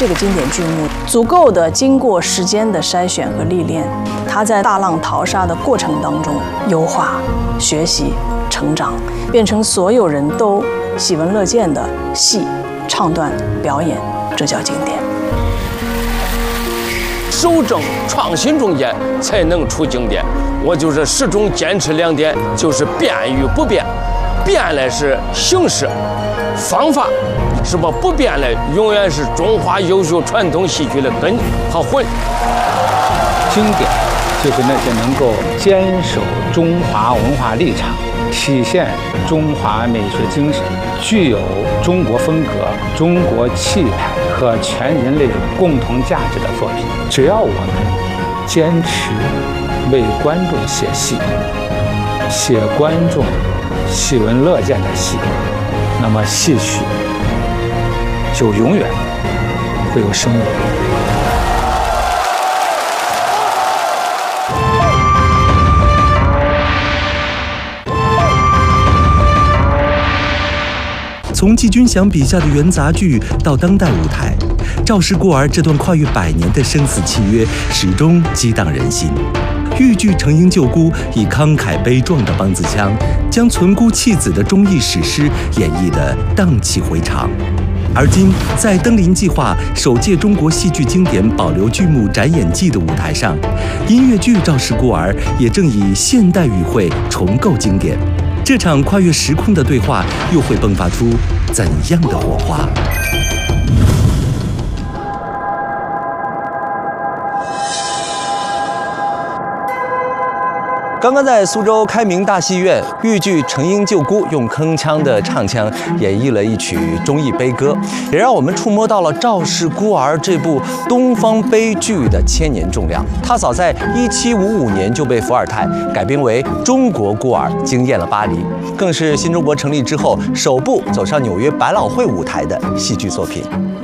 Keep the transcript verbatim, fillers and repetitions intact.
这个经典剧目足够的经过时间的筛选和历练，它在大浪淘沙的过程当中优化、学习、成长，变成所有人都喜闻乐见的戏、唱段、表演，这叫经典。 守正创新中间才能出经典。我就是始终坚持两点，就是变与不变。变了是形式，方法是吧？不变了，永远是中华优秀传统戏剧的根和魂。 经典就是那些能够坚守中华文化立场，体现中华美学精神，具有中国风格、中国气派和全人类共同价值的作品。只要我们坚持为观众写戏，写观众喜闻乐见的戏，那么戏曲就永远会有生命。 从季军祥笔下的元杂剧到当代舞台，赵氏孤儿这段跨越百年的生死契约始终激荡人心。豫剧承迎救孤以慷慨悲壮的梆子腔，将存孤弃子的忠义史诗演绎得荡气回肠。而今，在登临计划首届中国戏剧经典保留剧目展演季的舞台上，音乐剧《赵氏孤儿》也正以现代语汇重构经典。这场跨越时空的对话，又会迸发出怎样的火花？刚刚在苏州开明大戏院，豫剧《承迎救孤》用铿锵的唱腔演绎了一曲忠义悲歌，也让我们触摸到了《赵氏孤儿》这部东方悲剧的千年重量。它早在一七五五年就被伏尔泰改编为《中国孤儿》，惊艳了巴黎，更是新中国成立之后首部走上纽约百老汇舞台的戏剧作品。